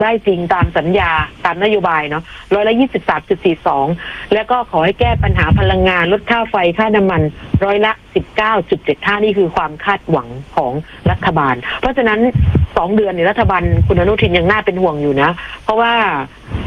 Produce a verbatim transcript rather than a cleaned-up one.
ได้จริงตามสัญญาตามนโยบายเนาะร้อยละยี่สิบสามจุดสี่สองแล้วก็ขอให้แก้ปัญหาพลังงานลดค่าไฟค่าน้ำมันร้อยละสิบเก้าจุดเจ็ดห้านี่คือความคาดหวังของรัฐบาลเพราะฉะนั้นสองเดือนเนี่ยรัฐบาลคุณอนุทินยังน่าเป็นห่วงอยู่นะเพราะว่า